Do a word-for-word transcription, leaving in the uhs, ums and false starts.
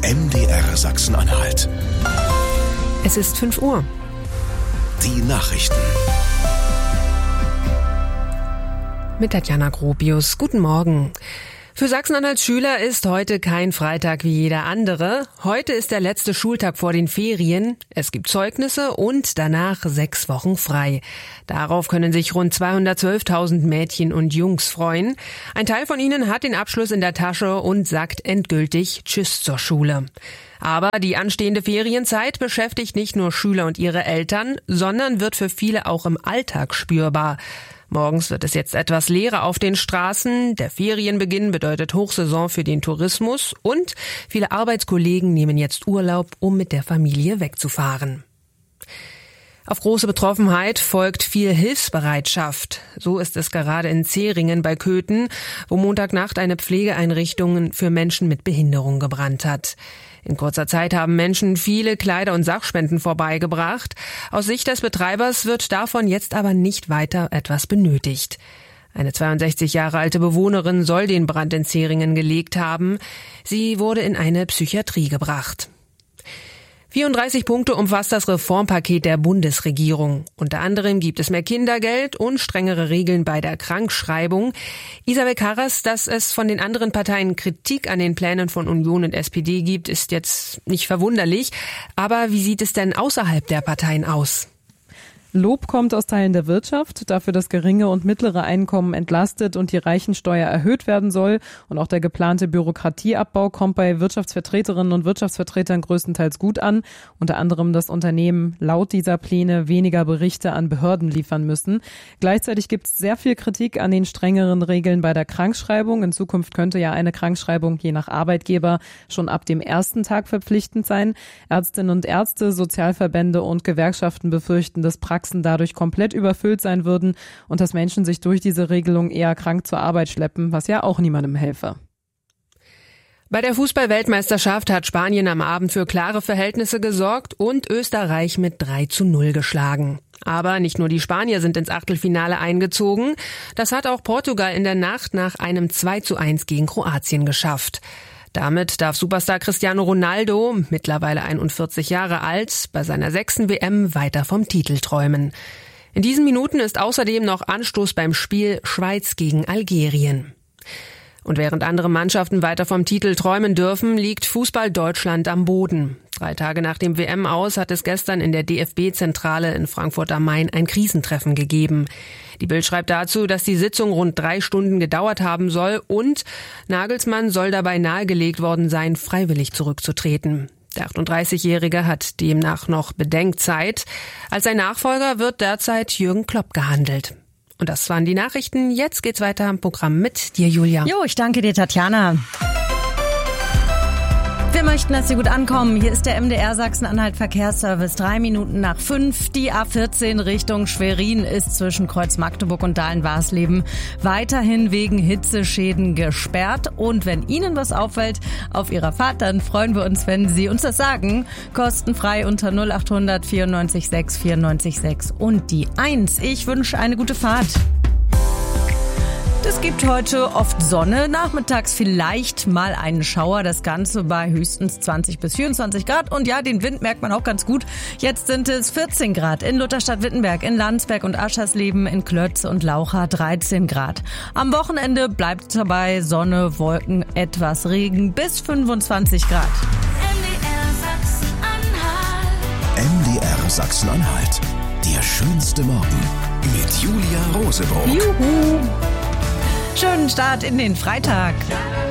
M D R Sachsen-Anhalt. Es ist fünf Uhr. Die Nachrichten. Mit Tatjana Gropius. Guten Morgen. Für Sachsen-Anhalts Schüler ist heute kein Freitag wie jeder andere. Heute ist der letzte Schultag vor den Ferien. Es gibt Zeugnisse und danach sechs Wochen frei. Darauf können sich rund zweihundertzwölftausend Mädchen und Jungs freuen. Ein Teil von ihnen hat den Abschluss in der Tasche und sagt endgültig Tschüss zur Schule. Aber die anstehende Ferienzeit beschäftigt nicht nur Schüler und ihre Eltern, sondern wird für viele auch im Alltag spürbar. Morgens wird es jetzt etwas leerer auf den Straßen. Der Ferienbeginn bedeutet Hochsaison für den Tourismus und viele Arbeitskollegen nehmen jetzt Urlaub, um mit der Familie wegzufahren. Auf große Betroffenheit folgt viel Hilfsbereitschaft. So ist es gerade in Zeringen bei Köthen, wo Montagnacht eine Pflegeeinrichtung für Menschen mit Behinderung gebrannt hat. In kurzer Zeit haben Menschen viele Kleider und Sachspenden vorbeigebracht. Aus Sicht des Betreibers wird davon jetzt aber nicht weiter etwas benötigt. Eine zweiundsechzig Jahre alte Bewohnerin soll den Brand in Zeringen gelegt haben. Sie wurde in eine Psychiatrie gebracht. vierunddreißig Punkte umfasst das Reformpaket der Bundesregierung. Unter anderem gibt es mehr Kindergeld und strengere Regeln bei der Krankschreibung. Isabel Karras, dass es von den anderen Parteien Kritik an den Plänen von Union und S P D gibt, ist jetzt nicht verwunderlich. Aber wie sieht es denn außerhalb der Parteien aus? Lob kommt aus Teilen der Wirtschaft, dafür, dass geringe und mittlere Einkommen entlastet und die Reichensteuer erhöht werden soll. Und auch der geplante Bürokratieabbau kommt bei Wirtschaftsvertreterinnen und Wirtschaftsvertretern größtenteils gut an. Unter anderem, dass Unternehmen laut dieser Pläne weniger Berichte an Behörden liefern müssen. Gleichzeitig gibt es sehr viel Kritik an den strengeren Regeln bei der Krankschreibung. In Zukunft könnte ja eine Krankschreibung je nach Arbeitgeber schon ab dem ersten Tag verpflichtend sein. Ärztinnen und Ärzte, Sozialverbände und Gewerkschaften befürchten, dass Praxen dadurch komplett überfüllt sein würden und dass Menschen sich durch diese Regelung eher krank zur Arbeit schleppen, was ja auch niemandem helfe. Bei der Fußball-Weltmeisterschaft hat Spanien am Abend für klare Verhältnisse gesorgt und Österreich mit drei zu null geschlagen. Aber nicht nur die Spanier sind ins Achtelfinale eingezogen. Das hat auch Portugal in der Nacht nach einem zwei zu eins gegen Kroatien geschafft. Damit darf Superstar Cristiano Ronaldo, mittlerweile einundvierzig Jahre alt, bei seiner sechsten W M weiter vom Titel träumen. In diesen Minuten ist außerdem noch Anstoß beim Spiel Schweiz gegen Algerien. Und während andere Mannschaften weiter vom Titel träumen dürfen, liegt Fußball Deutschland am Boden. Drei Tage nach dem W M-Aus hat es gestern in der D F B-Zentrale in Frankfurt am Main ein Krisentreffen gegeben. Die Bild schreibt dazu, dass die Sitzung rund drei Stunden gedauert haben soll und Nagelsmann soll dabei nahegelegt worden sein, freiwillig zurückzutreten. Der achtunddreißigjährige hat demnach noch Bedenkzeit. Als sein Nachfolger wird derzeit Jürgen Klopp gehandelt. Und das waren die Nachrichten. Jetzt geht's weiter im Programm mit dir, Julia. Jo, ich danke dir, Tatjana. Wir möchten, dass Sie gut ankommen. Hier ist der M D R Sachsen-Anhalt Verkehrsservice. Drei Minuten nach fünf. Die A vierzehn Richtung Schwerin ist zwischen Kreuz Magdeburg und Dahlen-Warsleben weiterhin wegen Hitzeschäden gesperrt. Und wenn Ihnen was auffällt auf Ihrer Fahrt, dann freuen wir uns, wenn Sie uns das sagen. Kostenfrei unter null acht hundert vierundneunzig sechs vierundneunzig sechs und die eins. Ich wünsche eine gute Fahrt. Es gibt heute oft Sonne, nachmittags vielleicht mal einen Schauer, das Ganze bei höchstens zwanzig bis vierundzwanzig Grad. Und ja, den Wind merkt man auch ganz gut. Jetzt sind es vierzehn Grad in Lutherstadt-Wittenberg, in Landsberg und Aschersleben, in Klötz und Laucha dreizehn Grad. Am Wochenende bleibt dabei Sonne, Wolken, etwas Regen bis fünfundzwanzig Grad. M D R Sachsen-Anhalt. Der schönste Morgen mit Julia Rosebrot. Juhu! Schönen Start in den Freitag.